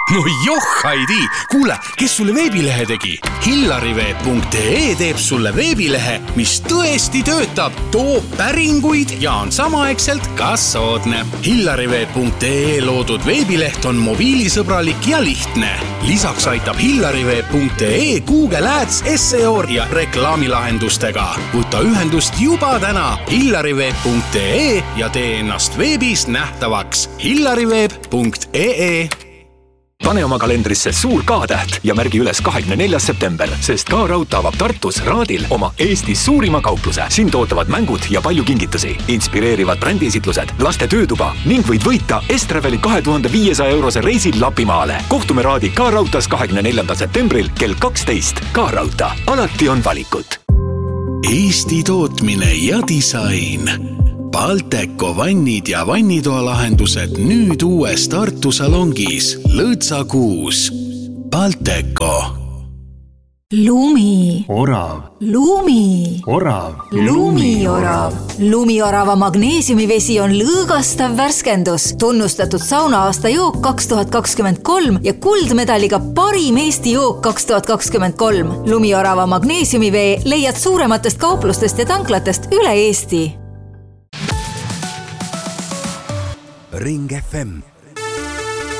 No Haidi, kuule, kes sulle veebilehe tegi? Hillariveeb.ee teeb sulle veebilehe, mis tõesti töötab, toob päringuid ja on samaaegselt ka soodne. Hillariveeb.ee loodud veebileht on mobiilisõbralik ja lihtne. Lisaks aitab Hillariveeb.ee Google Ads, SEO ja reklaamilahendustega. Võta ühendust juba täna Hillariveeb.ee ja tee ennast veebis nähtavaks. Hillariveeb.ee. Pane oma kalendrisse suur K-täht ja märgi üles 24. september, sest K-Raudtee avab Tartus Raadil oma Eestis suurima kaupluse. Siin tootavad mängud ja palju kingitusi, inspireerivad brändiesitlused, laste töötuba ning võid võita Estraveli 2500 eurose reisil Lapimaale. Kohtume Raadi K-Raudtees 24. septembril kell 12. K-Raudtee. Alati on valikut. Eesti tootmine ja disain. Balteco vannid ja vannitoalahendused nüüd uues Tartu salongis. Lõõtsa 6. Balteco. Lumi. Orav. Lumi. Orav. Lumiorav. Lumiorava magneesiumivesi on lõõgastav värskendus, tunnustatud sauna-aasta jook 2023 ja kuldmedaliga parim Eesti jook 2023. Lumiorava magneesiumivee leiad suurematest kauplustest ja tanklatest üle Eesti. Ring FM